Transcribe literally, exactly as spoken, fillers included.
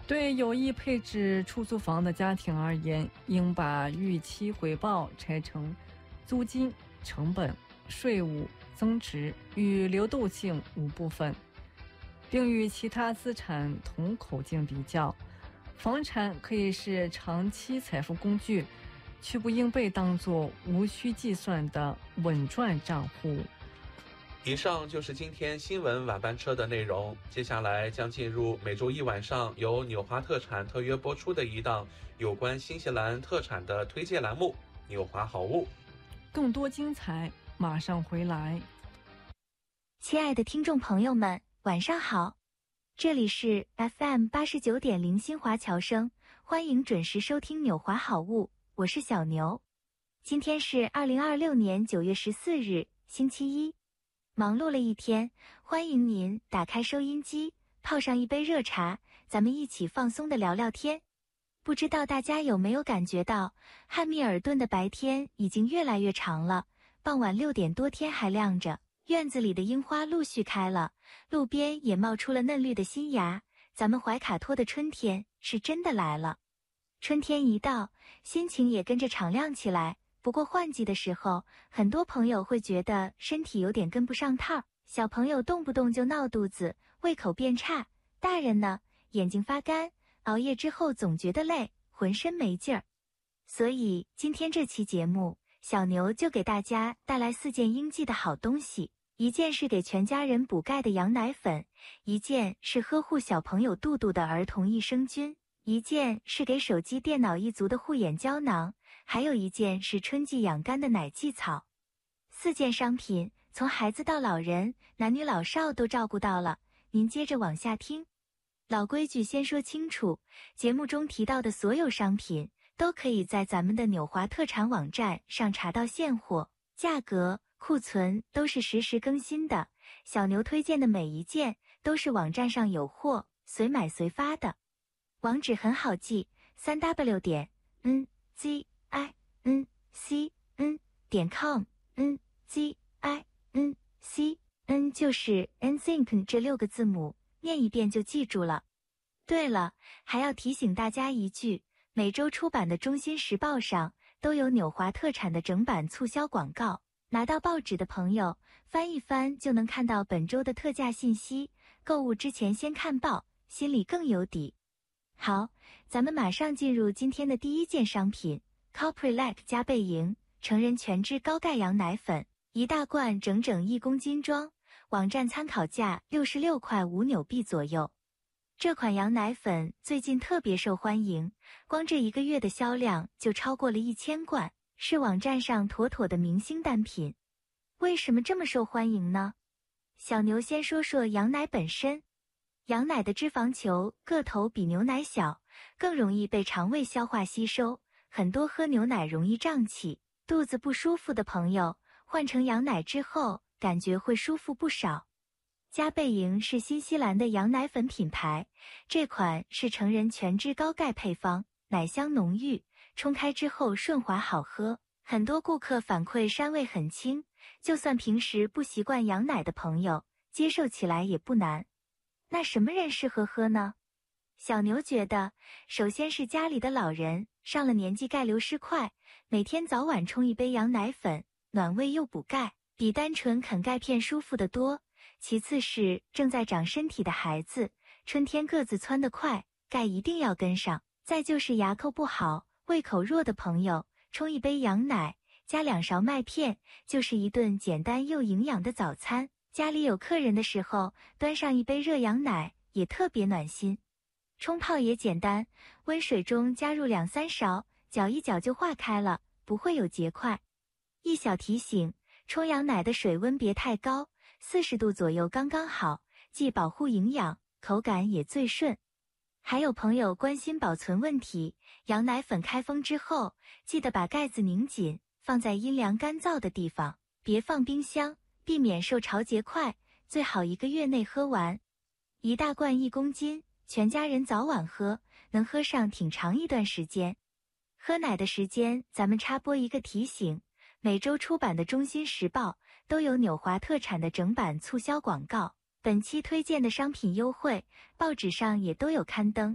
对有意配置出租房的家庭而言，应把预期回报拆成租金、成本、税务、增值与流动性五部分，并与其他资产同口径比较。房产可以是长期财富工具，却不应被当作无需计算的稳赚账户。 以上就是今天新闻晚班车的内容，接下来将进入每周一晚上由纽华特产特约播出的一档有关新西兰特产的推荐栏目《纽华好物》。 更多精彩马上回来。 亲爱的听众朋友们，晚上好，这里是 F M 八十九点零新华侨声，欢迎准时收听纽华好物，我是小牛。今天是二零二六年九月十四日，星期一。忙碌了一天，欢迎您打开收音机，泡上一杯热茶，咱们一起放松地聊聊天。不知道大家有没有感觉到，汉密尔顿的白天已经越来越长了，傍晚六点多天还亮着，院子里的樱花陆续开了，路边也冒出了嫩绿的新芽，咱们怀卡托的春天是真的来了。春天一到，心情也跟着敞亮起来。不过换季的时候，很多朋友会觉得身体有点跟不上趟儿，小朋友动不动就闹肚子，胃口变差，大人呢，眼睛发干，熬夜之后总觉得累，浑身没劲儿。所以今天这期节目，小牛就给大家带来四件应季的好东西，一件是给全家人补钙的羊奶粉，一件是呵护小朋友肚肚的儿童益生菌，一件是给手机电脑一族的护眼胶囊，还有一件是春季养肝的奶蓟草。四件商品，从孩子到老人，男女老少都照顾到了，您接着往下听。老规矩先说清楚，节目中提到的所有商品都可以在咱们的纽华特产网站上查到现货，价格、库存都是实时更新的，小牛推荐的每一件都是网站上有货，随买随发的。网址很好记， 三 w 点 n z i n c n 点 com， n z i n c n 就是 N Z I N C 这六个字母，念一遍就记住了。对了，还要提醒大家一句，每周出版的中新时报上都有纽华特产的整版促销广告，拿到报纸的朋友翻一翻就能看到本周的特价信息，购物之前先看报，心里更有底。好，咱们马上进入今天的第一件商品 Coprelac 加倍营成人全脂高钙羊奶粉，一大罐整整一公斤装，网站参考价六十六块五纽币左右。这款羊奶粉最近特别受欢迎，光这一个月的销量就超过了一千罐，是网站上妥妥的明星单品。为什么这么受欢迎呢？小牛先说说羊奶本身。羊奶的脂肪球个头比牛奶小，更容易被肠胃消化吸收，很多喝牛奶容易胀气，肚子不舒服的朋友换成羊奶之后感觉会舒服不少。加倍营是新西兰的羊奶粉品牌，这款是成人全脂高钙配方，奶香浓郁，冲开之后顺滑好喝，很多顾客反馈膻味很轻，就算平时不习惯羊奶的朋友接受起来也不难。那什么人适合喝呢？小牛觉得，首先是家里的老人，上了年纪钙流失快，每天早晚冲一杯羊奶粉，暖胃又补钙，比单纯啃钙片舒服得多。其次是正在长身体的孩子，春天个子蹿得快，钙一定要跟上。再就是牙口不好、胃口弱的朋友，冲一杯羊奶，加两勺麦片，就是一顿简单又营养的早餐。家里有客人的时候，端上一杯热羊奶也特别暖心。冲泡也简单，温水中加入两三勺，搅一搅就化开了，不会有结块。一小提醒，冲羊奶的水温别太高，四十度左右刚刚好，既保护营养，口感也最顺。还有朋友关心保存问题，羊奶粉开封之后，记得把盖子拧紧，放在阴凉干燥的地方，别放冰箱，避免受潮结块，最好一个月内喝完。一大罐一公斤，全家人早晚喝，能喝上挺长一段时间。喝奶的时间，咱们插播一个提醒，每周出版的中新时报都有纽华特产的整版促销广告，本期推荐的商品优惠，报纸上也都有刊登。